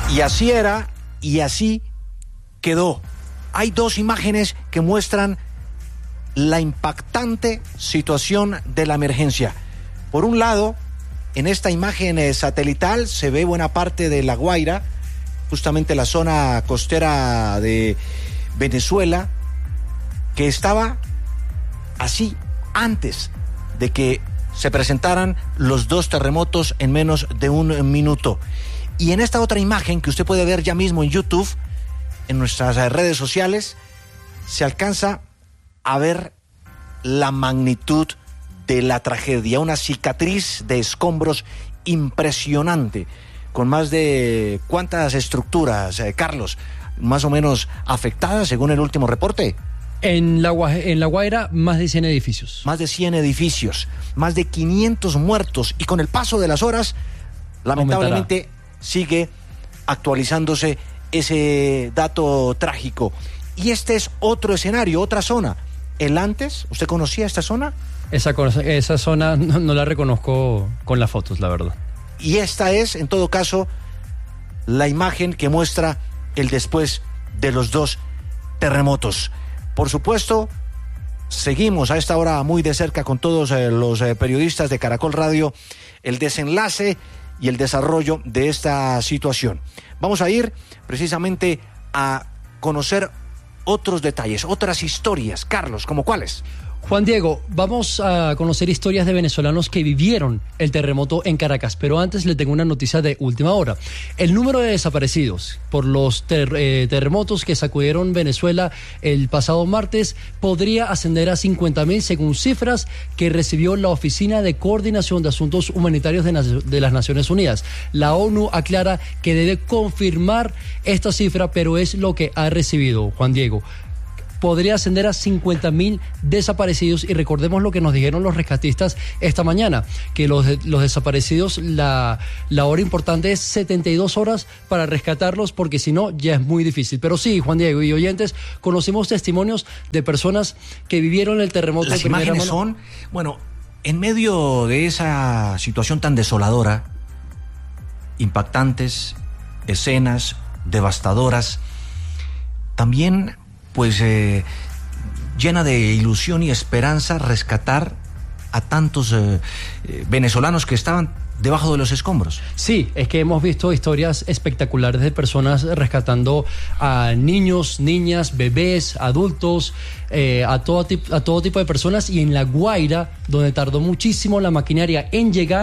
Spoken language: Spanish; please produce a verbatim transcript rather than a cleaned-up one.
Y así era, y así quedó. Hay dos imágenes que muestran la impactante situación de la emergencia. Por un lado, en esta imagen satelital se ve buena parte de La Guaira, justamente la zona costera de Venezuela, que estaba así antes de que se presentaran los dos terremotos en menos de un minuto. Y en esta otra imagen que usted puede ver ya mismo en YouTube, en nuestras redes sociales, se alcanza a ver la magnitud de la tragedia, una cicatriz de escombros impresionante, con más de ¿cuántas estructuras, eh, Carlos, más o menos afectadas según el último reporte? En La, en La Guaira, más de cien edificios. Más de cien edificios, más de quinientos muertos, y con el paso de las horas, lamentablemente, aumentará. Sigue actualizándose ese dato trágico. Y este es otro escenario, otra zona. El antes, ¿usted conocía esta zona? Esa, esa zona no, no la reconozco con las fotos, la verdad. Y esta es, en todo caso, la imagen que muestra el después de los dos terremotos. Por supuesto, seguimos a esta hora muy de cerca con todos eh, los eh, periodistas de Caracol Radio el desenlace y el desarrollo de esta situación. Vamos a ir precisamente a conocer otros detalles, otras historias. Carlos, ¿cómo cuáles? Juan Diego, vamos a conocer historias de venezolanos que vivieron el terremoto en Caracas, pero antes le tengo una noticia de última hora. El número de desaparecidos por los ter- eh, terremotos que sacudieron Venezuela el pasado martes podría ascender a cincuenta mil según cifras que recibió la Oficina de Coordinación de Asuntos Humanitarios de, Nac- de las Naciones Unidas. La ONU aclara que debe confirmar esta cifra, pero es lo que ha recibido, Juan Diego. Podría ascender a cincuenta mil desaparecidos, y recordemos lo que nos dijeron los rescatistas esta mañana, que los, los desaparecidos, la, la hora importante es setenta y dos horas para rescatarlos, porque si no ya es muy difícil. Pero sí, Juan Diego y oyentes, conocimos testimonios de personas que vivieron el terremoto. Las imágenes mano. son, bueno, en medio de esa situación tan desoladora, impactantes, escenas devastadoras, también pues eh, llena de ilusión y esperanza rescatar a tantos eh, eh, venezolanos que estaban debajo de los escombros. Sí, es que hemos visto historias espectaculares de personas rescatando a niños, niñas, bebés, adultos, eh, a todo, a todo tipo de personas, y en La Guaira, donde tardó muchísimo la maquinaria en llegar.